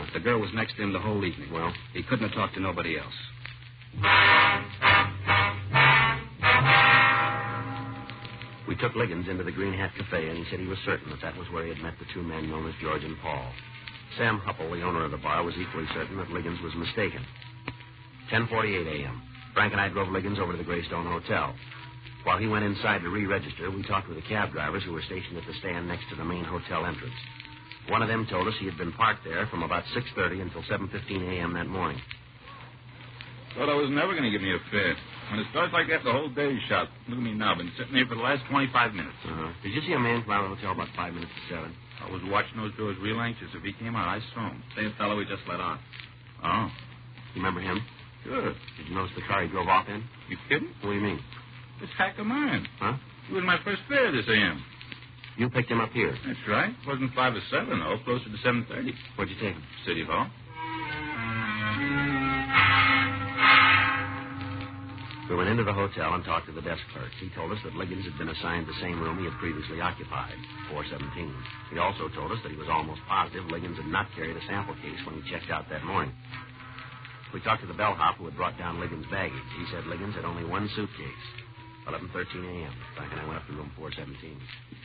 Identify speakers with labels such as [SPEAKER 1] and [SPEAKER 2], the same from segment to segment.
[SPEAKER 1] The girl was next to him the whole evening.
[SPEAKER 2] Well?
[SPEAKER 1] He couldn't have talked to nobody else.
[SPEAKER 2] We took Liggins into the Green Hat Cafe, and he said he was certain that was where he had met the two men known as George and Paul. Sam Huppel, the owner of the bar, was equally certain that Liggins was mistaken. 10:48 a.m. Frank and I drove Liggins over to the Greystone Hotel. While he went inside to re-register, we talked with the cab drivers who were stationed at the stand next to the main hotel entrance. One of them told us he had been parked there from about 6:30 until 7:15 a.m. that morning.
[SPEAKER 3] Thought I was never going to give me a fare. When it starts like that, the whole day's shot. Look at me now. Been sitting here for the last 25 minutes.
[SPEAKER 2] Did you see a man come out of the hotel about 5 minutes to 7?
[SPEAKER 3] I was watching those doors real anxious. If he came out, I saw him.
[SPEAKER 1] Same fellow we just let on.
[SPEAKER 3] Oh.
[SPEAKER 2] You remember him?
[SPEAKER 3] Sure.
[SPEAKER 2] Did you notice the car he drove off in?
[SPEAKER 3] You kidding?
[SPEAKER 2] What do you mean?
[SPEAKER 3] It's Hacker mine.
[SPEAKER 2] Huh?
[SPEAKER 3] He was my first fare this AM.
[SPEAKER 2] You picked him up here.
[SPEAKER 3] That's right. It wasn't 5 or 7, though. Closer to 7:30.
[SPEAKER 2] Where'd you take him?
[SPEAKER 3] City Hall.
[SPEAKER 2] We went into the hotel and talked to the desk clerk. He told us that Liggins had been assigned the same room he had previously occupied, 417. He also told us that he was almost positive Liggins had not carried a sample case when he checked out that morning. We talked to the bellhop who had brought down Liggins' baggage. He said Liggins had only one suitcase. 11:13 a.m. Frank and I went up to room 417.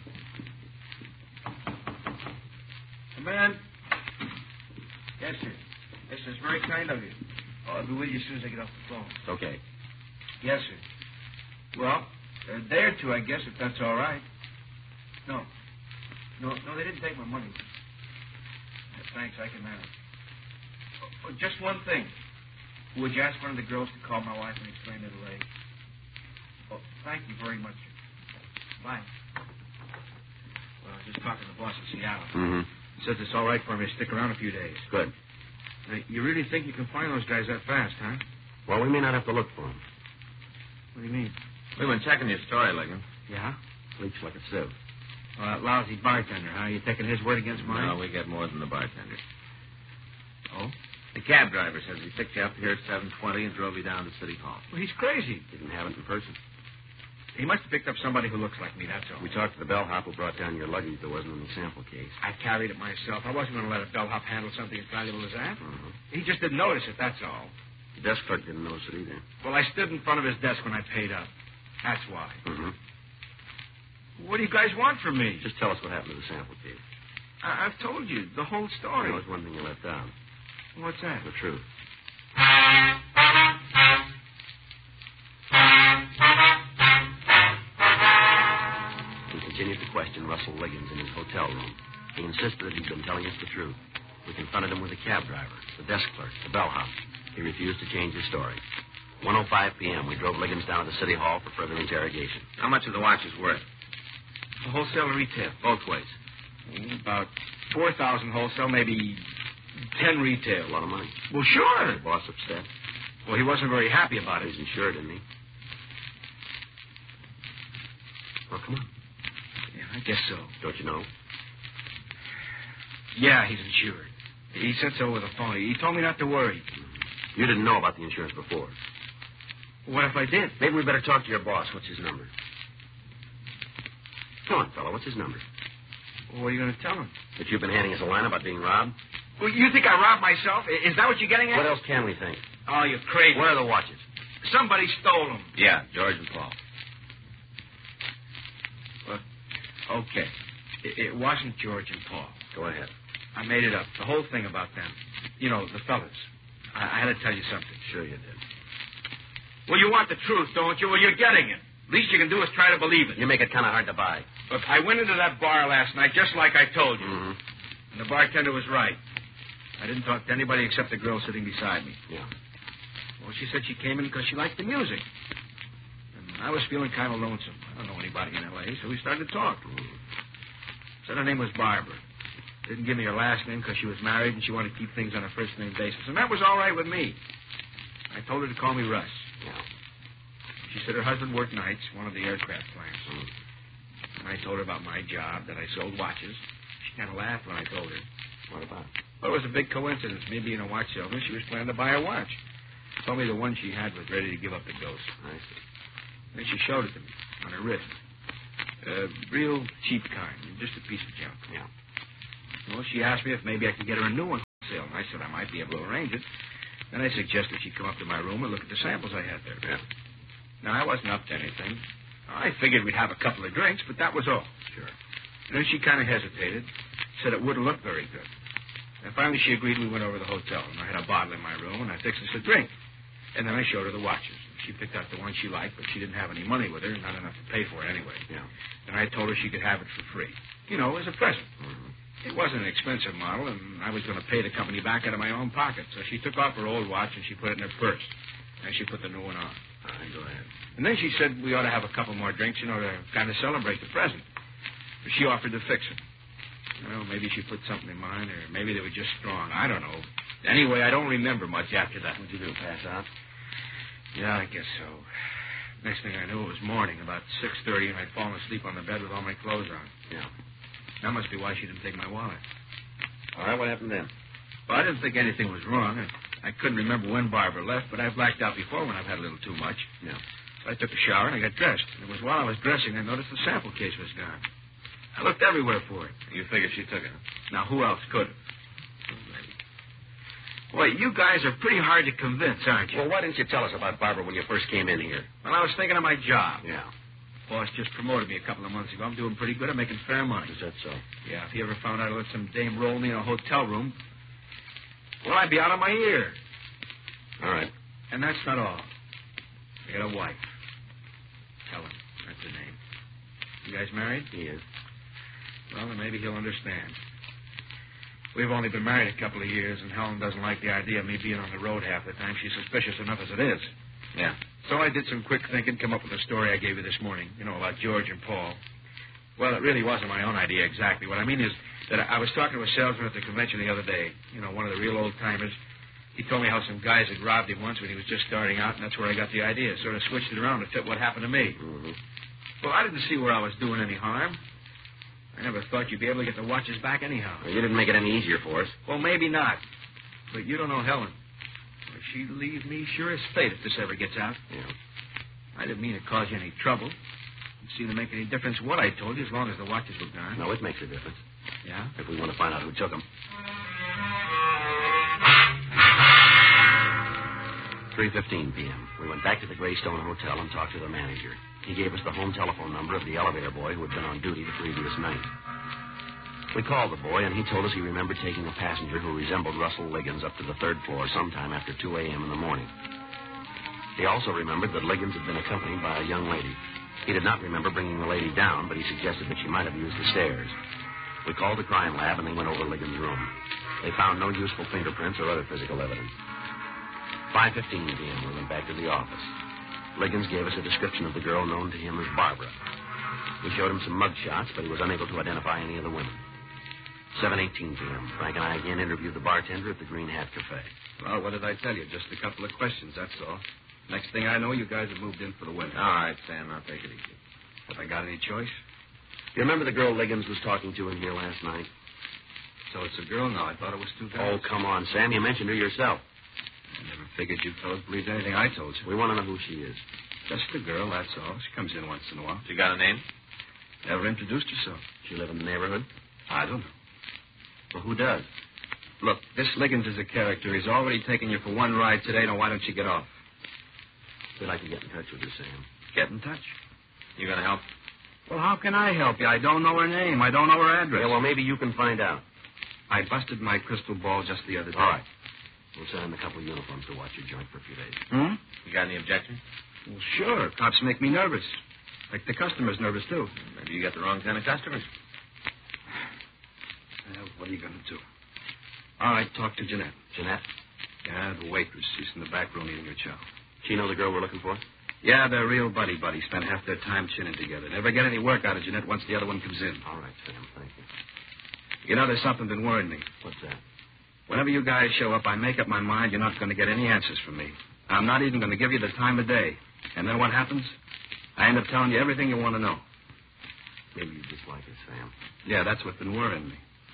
[SPEAKER 4] Come in. Yes, sir. Yes, sir. It's very kind of you. Oh, I'll be with you as soon as I get off the phone.
[SPEAKER 2] It's okay.
[SPEAKER 4] Yes, sir. Well, a day or two, I guess, if that's all right. No, they didn't take my money. Thanks, I can manage. Oh, just one thing. Would you ask one of the girls to call my wife and explain the delay? Oh, thank you very much, sir. Bye. Well, I was just talking to the boss in Seattle.
[SPEAKER 2] Mm-hmm.
[SPEAKER 4] He says it's all right for me to stick around a few days.
[SPEAKER 2] Good.
[SPEAKER 4] Now, you really think you can find those guys that fast, huh?
[SPEAKER 2] Well, we may not have to look for them.
[SPEAKER 4] What do you mean?
[SPEAKER 3] We've been checking your story, Liggins.
[SPEAKER 4] Yeah?
[SPEAKER 2] Leaks like a sieve.
[SPEAKER 4] Well, that lousy bartender, huh? You taking his word against mine?
[SPEAKER 3] No, we get more than the bartender.
[SPEAKER 4] Oh?
[SPEAKER 3] The cab driver says he picked you up here at 7:20 and drove you down to City Hall.
[SPEAKER 4] Well, he's crazy.
[SPEAKER 2] Didn't have it in person.
[SPEAKER 4] He must have picked up somebody who looks like me, that's all.
[SPEAKER 2] We talked to the bellhop who brought down your luggage. There wasn't any sample case.
[SPEAKER 4] I carried it myself. I wasn't going to let a bellhop handle something as valuable as that.
[SPEAKER 2] Mm-hmm.
[SPEAKER 4] He just didn't notice it, that's all.
[SPEAKER 2] The desk clerk didn't notice it either.
[SPEAKER 4] Well, I stood in front of his desk when I paid up. That's why.
[SPEAKER 2] Mm-hmm.
[SPEAKER 4] What do you guys want from me?
[SPEAKER 2] Just tell us what happened to the sample case.
[SPEAKER 4] I've told you the whole story.
[SPEAKER 2] There was one thing you left out.
[SPEAKER 4] What's that?
[SPEAKER 2] The truth. We continued to question Russell Liggins in his hotel room. He insisted that he'd been telling us the truth. We confronted him with the cab driver, the desk clerk, the bellhop. He refused to change his story. 1:05 p.m., we drove Liggins down to the City Hall for further interrogation.
[SPEAKER 3] How much are the watches worth?
[SPEAKER 4] The wholesale and retail.
[SPEAKER 3] Both ways.
[SPEAKER 4] About 4,000 wholesale, maybe 10 retail.
[SPEAKER 2] A lot of money.
[SPEAKER 4] Well, sure.
[SPEAKER 2] The boss upset.
[SPEAKER 4] Well, he wasn't very happy about it.
[SPEAKER 2] He's insured, isn't he? Well, come on.
[SPEAKER 4] Yeah, I guess so.
[SPEAKER 2] Don't you know?
[SPEAKER 4] Yeah, he's insured. He said so over the phone. He told me not to worry.
[SPEAKER 2] You didn't know about the insurance before.
[SPEAKER 4] What if I did?
[SPEAKER 2] Maybe we better talk to your boss. What's his number? Come on, fella. What's his number?
[SPEAKER 4] Well, what are you going to tell him?
[SPEAKER 2] That you've been handing us a line about being robbed?
[SPEAKER 4] Well, you think I robbed myself? Is that what you're getting at?
[SPEAKER 2] What else can we think?
[SPEAKER 4] Oh, you're crazy.
[SPEAKER 2] Where are the watches?
[SPEAKER 4] Somebody stole them.
[SPEAKER 3] Yeah, George and Paul.
[SPEAKER 4] Well, okay. It wasn't George and Paul.
[SPEAKER 2] Go ahead.
[SPEAKER 4] I made it up. The whole thing about them. You know, the fellas. I had to tell you something.
[SPEAKER 2] Sure you did.
[SPEAKER 4] Well, you want the truth, don't you? Well, you're getting it. Least you can do is try to believe it.
[SPEAKER 2] You make it kind of hard to buy.
[SPEAKER 4] Look, I went into that bar last night just like I told you.
[SPEAKER 2] Mm-hmm.
[SPEAKER 4] And the bartender was right. I didn't talk to anybody except the girl sitting beside me.
[SPEAKER 2] Yeah.
[SPEAKER 4] Well, she said she came in because she liked the music. And I was feeling kind of lonesome. I don't know anybody in L.A., so we started to talk. Said her name was Barbara. Didn't give me her last name because she was married and she wanted to keep things on a first-name basis. And that was all right with me. I told her to call me Russ.
[SPEAKER 2] Yeah.
[SPEAKER 4] She said her husband worked nights, one of the aircraft plants. And I told her about my job, that I sold watches. She kind of laughed when I told her.
[SPEAKER 2] What about?
[SPEAKER 4] Well, it was a big coincidence. Me being a watch salesman, she was planning to buy a watch. Told me the one she had was ready to give up the ghost.
[SPEAKER 2] I see.
[SPEAKER 4] Then she showed it to me on her wrist. Real cheap kind, just a piece of junk.
[SPEAKER 2] Yeah.
[SPEAKER 4] Well, she asked me if maybe I could get her a new one. sale. And I said I might be able to arrange it. Then I suggested she come up to my room and look at the samples I had there.
[SPEAKER 2] Yeah.
[SPEAKER 4] Now, I wasn't up to anything. I figured we'd have a couple of drinks, but that was all.
[SPEAKER 2] Sure.
[SPEAKER 4] And then she kind of hesitated, said it wouldn't look very good. And finally she agreed. We went over to the hotel, and I had a bottle in my room, and I fixed us a drink. And then I showed her the watches. She picked out the one she liked, but she didn't have any money with her, not enough to pay for it anyway.
[SPEAKER 2] Yeah.
[SPEAKER 4] And I told her she could have it for free. You know, as a present.
[SPEAKER 2] Mm-hmm.
[SPEAKER 4] It wasn't an expensive model, and I was going to pay the company back out of my own pocket. So she took off her old watch, and she put it in her purse. And she put the new one on.
[SPEAKER 2] All right, go ahead.
[SPEAKER 4] And then she said we ought to have a couple more drinks, you know, to kind of celebrate the present. But she offered to fix it. Well, maybe she put something in mine, or maybe they were just strong. I don't know. Anyway, I don't remember much after that.
[SPEAKER 2] What'd you do, pass out?
[SPEAKER 4] Yeah, I guess so. Next thing I knew, it was morning, about 6:30, and I'd fallen asleep on the bed with all my clothes on.
[SPEAKER 2] Yeah.
[SPEAKER 4] That must be why she didn't take my wallet.
[SPEAKER 2] All right, what happened then?
[SPEAKER 4] Well, I didn't think anything was wrong. I couldn't remember when Barbara left, but I blacked out before when I've had a little too much.
[SPEAKER 2] Yeah.
[SPEAKER 4] So I took a shower, and I got dressed. And it was while I was dressing I noticed the sample case was gone. I looked everywhere for it.
[SPEAKER 3] You figured she took it?
[SPEAKER 4] Now, who else could? Boy, you guys are pretty hard to convince, aren't you?
[SPEAKER 2] Well, why didn't you tell us about Barbara when you first came in here?
[SPEAKER 4] Well, I was thinking of my job.
[SPEAKER 2] Yeah.
[SPEAKER 4] Boss just promoted me a couple of months ago. I'm doing pretty good. I'm making fair money.
[SPEAKER 2] Is that so?
[SPEAKER 4] Yeah, if he ever found out I let some dame roll me in a hotel room, well, I'd be out of my ear.
[SPEAKER 2] All right.
[SPEAKER 4] And that's not all. I got a wife. Helen, that's her name. You guys married?
[SPEAKER 2] He is.
[SPEAKER 4] Well, then maybe he'll understand. We've only been married a couple of years, and Helen doesn't like the idea of me being on the road half the time. She's suspicious enough as it is.
[SPEAKER 2] Yeah.
[SPEAKER 4] So I did some quick thinking, come up with the story I gave you this morning, you know, about George and Paul. Well, it really wasn't my own idea exactly. What I mean is that I was talking to a salesman at the convention the other day, you know, one of the real old-timers. He told me how some guys had robbed him once when he was just starting out, and that's where I got the idea. Sort of switched it around to fit what happened to me.
[SPEAKER 2] Mm-hmm.
[SPEAKER 4] Well, I didn't see where I was doing any harm. I never thought you'd be able to get the watches back anyhow.
[SPEAKER 2] Well, you didn't make it any easier for us.
[SPEAKER 4] Well, maybe not. But you don't know Helen. Well, she'd leave me sure as fate if this ever gets out.
[SPEAKER 2] Yeah.
[SPEAKER 4] I didn't mean to cause you any trouble. It seemed to make any difference what I told you as long as the watches were gone.
[SPEAKER 2] No, it makes a difference.
[SPEAKER 4] Yeah?
[SPEAKER 2] If we want to find out who took them. 3:15 p.m. We went back to the Greystone Hotel and talked to the manager. He gave us the home telephone number of the elevator boy who had been on duty the previous night. We called the boy, and he told us he remembered taking a passenger who resembled Russell Liggins up to the third floor sometime after 2 a.m. in the morning. He also remembered that Liggins had been accompanied by a young lady. He did not remember bringing the lady down, but he suggested that she might have used the stairs. We called the crime lab, and they went over Liggins' room. They found no useful fingerprints or other physical evidence. 5:15 p.m., we went back to the office. Liggins gave us a description of the girl known to him as Barbara. We showed him some mug shots, but he was unable to identify any of the women. 7:18 p.m., Frank and I again interviewed the bartender at the Green Hat Cafe.
[SPEAKER 1] Well, what did I tell you? Just a couple of questions, that's all. Next thing I know, you guys have moved in for the winter.
[SPEAKER 3] All right, Sam, I'll take it easy.
[SPEAKER 1] Have I got any choice?
[SPEAKER 2] You remember the girl Liggins was talking to in here last night?
[SPEAKER 1] So it's a girl now. I thought it was two
[SPEAKER 2] Oh,
[SPEAKER 1] guys.
[SPEAKER 2] come on, Sam. You mentioned her yourself.
[SPEAKER 1] I never figured you fellows believed anything I told you.
[SPEAKER 2] We want to know who she is.
[SPEAKER 1] Just a girl, that's all. She comes in once in a while.
[SPEAKER 3] You got a name?
[SPEAKER 1] Never introduced herself.
[SPEAKER 2] She live in the neighborhood?
[SPEAKER 1] I don't know.
[SPEAKER 2] Well, who does?
[SPEAKER 1] Look, this Liggins is a character. He's already taken you for one ride today. Now, why don't you get off?
[SPEAKER 2] We'd like to get in touch with her, Sam.
[SPEAKER 1] Get in touch.
[SPEAKER 3] You gonna help?
[SPEAKER 1] Well, how can I help you? I don't know her name. I don't know her address.
[SPEAKER 2] Yeah, well, maybe you can find out.
[SPEAKER 1] I busted my crystal ball just the other day.
[SPEAKER 2] All right. We'll send in a couple of uniforms to watch your joint for a few days.
[SPEAKER 1] Hmm?
[SPEAKER 3] You got any objections?
[SPEAKER 1] Well, sure. Cops make me nervous. Like the customers nervous, too.
[SPEAKER 3] Maybe you got the wrong kind of customers.
[SPEAKER 1] Well, what are you going to do? All right, talk to Jeanette.
[SPEAKER 2] Jeanette?
[SPEAKER 1] Yeah, the waitress. She's in the back room eating her chow.
[SPEAKER 2] She know the girl we're looking for?
[SPEAKER 1] Yeah, they're real buddy-buddy. Spend half their time chinning together. Never get any work out of Jeanette once the other one comes in.
[SPEAKER 2] All right, Sam. Thank you.
[SPEAKER 1] You know, there's something been worrying me.
[SPEAKER 2] What's that?
[SPEAKER 1] Whenever you guys show up, I make up my mind you're not going to get any answers from me. I'm not even going to give you the time of day. And then what happens? I end up telling you everything you want to know.
[SPEAKER 2] Maybe you dislike her, Sam.
[SPEAKER 1] Yeah, that's what's been worrying me.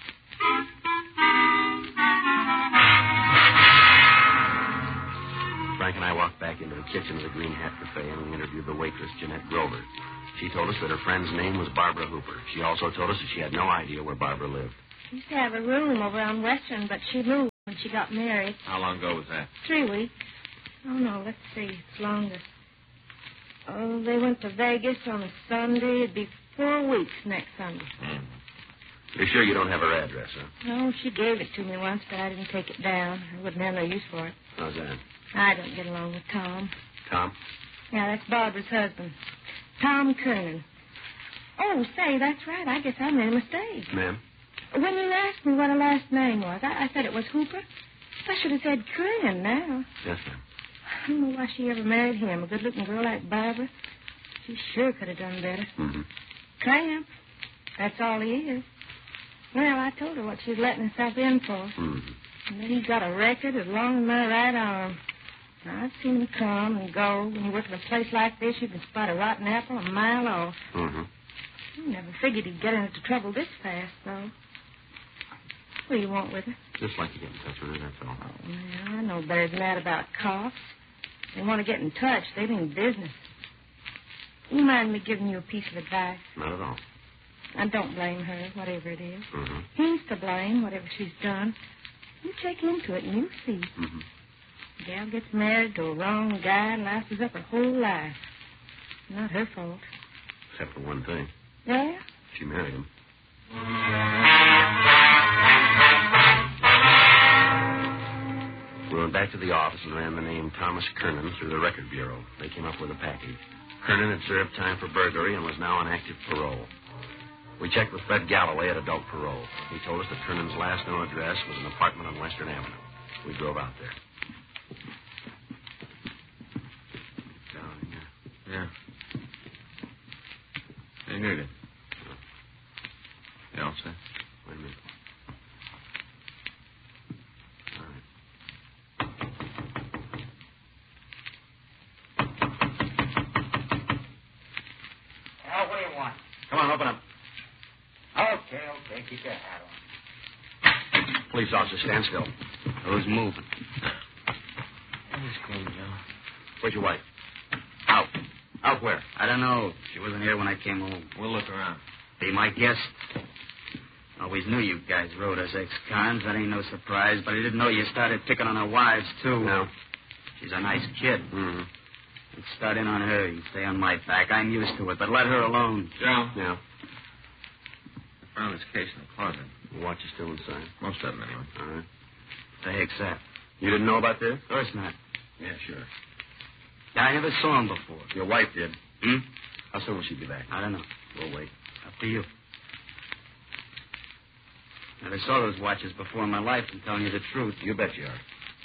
[SPEAKER 2] Frank and I walked back into the kitchen of the Green Hat Cafe, and we interviewed the waitress, Jeanette Grover. She told us that her friend's name was Barbara Hooper. She also told us that she had no idea where Barbara lived.
[SPEAKER 5] She used to have a room over on Western, but she moved. when she got married.
[SPEAKER 3] How long ago was that?
[SPEAKER 5] 3 weeks. Oh, no, let's see. It's longer. Oh, they went to Vegas on a Sunday. It'd be 4 weeks next Sunday.
[SPEAKER 2] You're sure you don't have her address, huh?
[SPEAKER 5] No, she gave it to me once, but I didn't take it down. I wouldn't have no use for it.
[SPEAKER 2] How's that?
[SPEAKER 5] I don't get along with Tom.
[SPEAKER 2] Tom?
[SPEAKER 5] Yeah, that's Barbara's husband. Tom Kernan. Oh, say, that's right. I guess I made a mistake.
[SPEAKER 2] Ma'am?
[SPEAKER 5] When you asked me what her last name was, I said it was Hooper. I should have said Kernan now.
[SPEAKER 2] Yes, ma'am.
[SPEAKER 5] I don't know why she ever married him. A good-looking girl like Barbara. She sure could have done better.
[SPEAKER 2] Mm-hmm.
[SPEAKER 5] Tramp. That's all he is. Well, I told her what she was letting herself in for.
[SPEAKER 2] Mm-hmm.
[SPEAKER 5] And then he's got a record as long as my right arm. Now, I've seen him come and go. When you work at a place like this, you can spot a rotten apple a mile off.
[SPEAKER 2] Mm-hmm.
[SPEAKER 5] I never figured he'd get into trouble this fast, though. What do you want with her?
[SPEAKER 2] Just like to get in touch with her, that's all.
[SPEAKER 5] Oh, well, I know better than that about cops. They want to get in touch. They mean business. You mind me giving you a piece of advice?
[SPEAKER 2] Not at all.
[SPEAKER 5] I don't blame her, whatever it is.
[SPEAKER 2] Mm-hmm.
[SPEAKER 5] He's to blame, whatever she's done. You check into it and you see.
[SPEAKER 2] Mm-hmm.
[SPEAKER 5] The gal gets married to a wrong guy and lasses up her whole life. Not her fault.
[SPEAKER 2] Except for one thing.
[SPEAKER 5] Yeah?
[SPEAKER 2] She married him. We went back to the office and ran the name Thomas Kernan through the record bureau. They came up with a package. Kernan had served time for burglary and was now on active parole. We checked with Fred Galloway at adult parole. He told us that Kernan's last known address was an apartment on Western Avenue. We drove out there. Down here.
[SPEAKER 3] Yeah. Hey, here it is. Yeah, all set.
[SPEAKER 2] Wait a minute. All right.
[SPEAKER 4] Oh, what do you want?
[SPEAKER 2] Come on, open up.
[SPEAKER 4] Okay, keep your hat on.
[SPEAKER 2] Police officer, stand still.
[SPEAKER 1] Who's moving?
[SPEAKER 4] Who's clean, Joe?
[SPEAKER 2] Where's your wife? Out. Out where?
[SPEAKER 1] I don't know. She wasn't here when I came home.
[SPEAKER 4] We'll look around.
[SPEAKER 1] Be my guest. Always knew you guys rode as ex-cons. That ain't no surprise, but I didn't know you started picking on our wives, too.
[SPEAKER 2] No.
[SPEAKER 1] She's a nice kid.
[SPEAKER 2] Mm-hmm.
[SPEAKER 1] Let's start in on her. You stay on my back. I'm used to it, but let her alone.
[SPEAKER 3] Joe?
[SPEAKER 2] Yeah.
[SPEAKER 3] I found this case in the closet.
[SPEAKER 2] The watch is still inside.
[SPEAKER 3] Most of them, anyway.
[SPEAKER 2] All right.
[SPEAKER 1] The heck's that?
[SPEAKER 2] You didn't know about this?
[SPEAKER 1] Of course not.
[SPEAKER 2] Yeah, sure.
[SPEAKER 1] I never saw him before.
[SPEAKER 2] Your wife did.
[SPEAKER 1] Hmm?
[SPEAKER 2] How soon will she be back?
[SPEAKER 1] I don't know.
[SPEAKER 2] We'll wait.
[SPEAKER 1] Up to you. Never saw those watches before in my life, I'm telling you the truth.
[SPEAKER 2] You bet you are.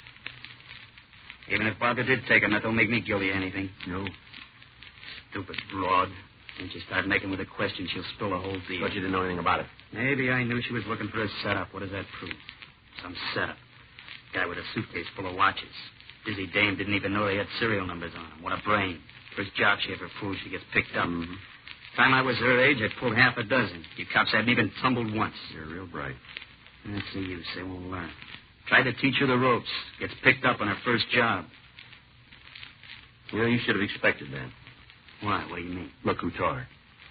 [SPEAKER 1] Even if Barbara did take them, that don't make me guilty of anything.
[SPEAKER 2] No.
[SPEAKER 1] Stupid broad. Once you start making with a question, she'll spill the whole deal.
[SPEAKER 2] But you didn't know anything about it.
[SPEAKER 1] Maybe I knew she was looking for a setup. What does that prove? Some setup. Guy with a suitcase full of watches. Busy dame didn't even know they had serial numbers on them. What a brain. First job she ever pulled, she gets picked up.
[SPEAKER 2] Mm-hmm.
[SPEAKER 1] Time I was her age, I pulled half a dozen. You cops hadn't even tumbled once.
[SPEAKER 2] You're real bright.
[SPEAKER 1] That's the use. They won't learn. Tried to teach her the ropes. Gets picked up on her first job.
[SPEAKER 2] You know, you should have expected that.
[SPEAKER 1] Why? What do you mean?
[SPEAKER 2] Look who taught her.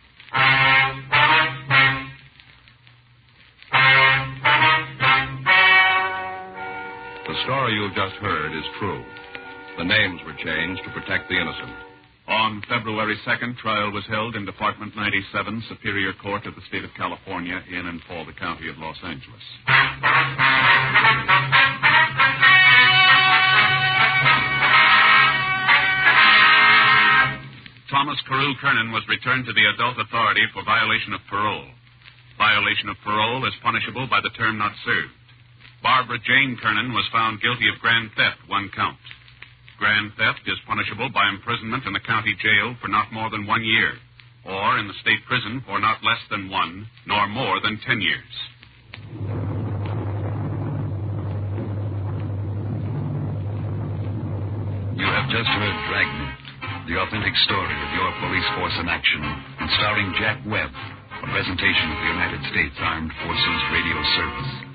[SPEAKER 6] The story you've just heard is true. The names were changed to protect the innocent.
[SPEAKER 7] On February 2nd, trial was held in Department 97, Superior Court of the State of California, in and for the County of Los Angeles. Thomas Carew Kernan was returned to the adult authority for violation of parole. Violation of parole is punishable by the term not served. Barbara Jane Kernan was found guilty of grand theft, 1 count. Grand theft is punishable by imprisonment in the county jail for not more than 1 year, or in the state prison for not less than 1, nor more than 10 years.
[SPEAKER 6] You have just heard Dragnet, the authentic story of your police force in action, and starring Jack Webb, a presentation of the United States Armed Forces Radio Service.